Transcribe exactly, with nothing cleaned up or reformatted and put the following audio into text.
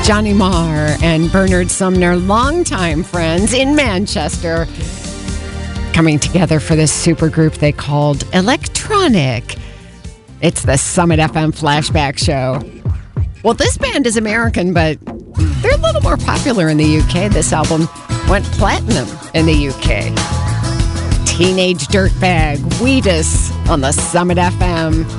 Johnny Marr and Bernard Sumner, longtime friends in Manchester, coming together for this supergroup they called Electronic. It's the Summit F M Flashback Show. Well, this band is American, but they're a little more popular in the U K. This album went platinum in the U K. Teenage Dirtbag, Wheatus on the Summit F M.